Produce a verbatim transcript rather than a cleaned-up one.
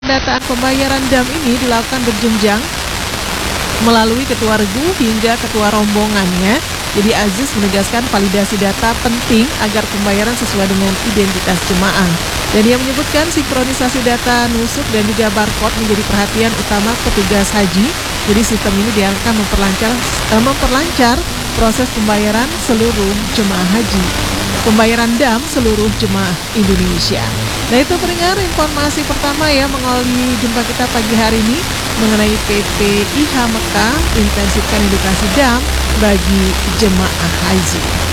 pendataan pembayaran dam ini dilakukan berjenjang melalui ketua regu hingga ketua rombongannya. Jadi Aziz menegaskan validasi data penting agar pembayaran sesuai dengan identitas jemaah. Dan dia menyebutkan sinkronisasi data nusuk dan juga barcode menjadi perhatian utama petugas haji. Jadi sistem ini diharapkan memperlancar, eh, memperlancar proses pembayaran seluruh jemaah haji. Pembayaran dam seluruh jemaah Indonesia. Nah, itu pendengar informasi pertama ya mengawali jumpa kita pagi hari ini mengenai P P I H Mekah intensifkan edukasi dam bagi jemaah haji.